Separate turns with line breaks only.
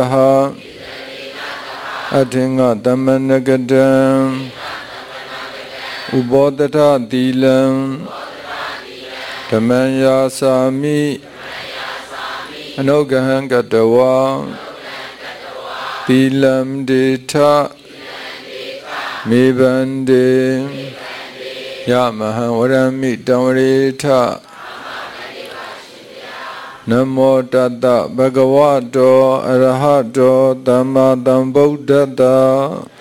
အထင်္ဂသမဏကတံဥပောတထသီလံဓမ္မံယာစာမိအနုဂဟံကတဝါသီလံဒေထမေဘန္တေယမဟံဝရမိတံဝရေထနမောတတ္တဘဂဝတောအရဟတောသမ္မာသမ္ဗုဒ္ဓတ္တ